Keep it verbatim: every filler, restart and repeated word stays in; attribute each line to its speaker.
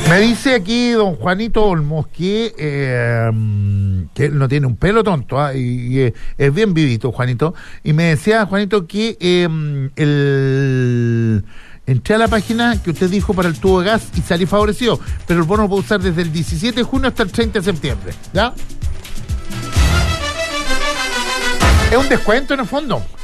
Speaker 1: Me dice aquí don Juanito Olmos que, eh, que él no tiene un pelo tonto, ¿eh? y, y es, es bien vivito, Juanito. Y me decía, Juanito, que eh, el entré a la página que usted dijo para el tubo de gas y salí favorecido, pero el bono lo puedo usar desde el diecisiete de junio hasta el treinta de septiembre, ¿ya? Es un descuento en el fondo.